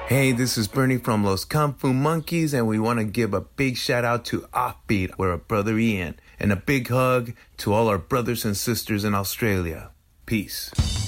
Hey, this is Bernie from Los Kung Fu Monkeys, and we want to give a big shout out to Offbeat, we're a brother Ian, and a big hug to all our brothers and sisters in Australia. Peace.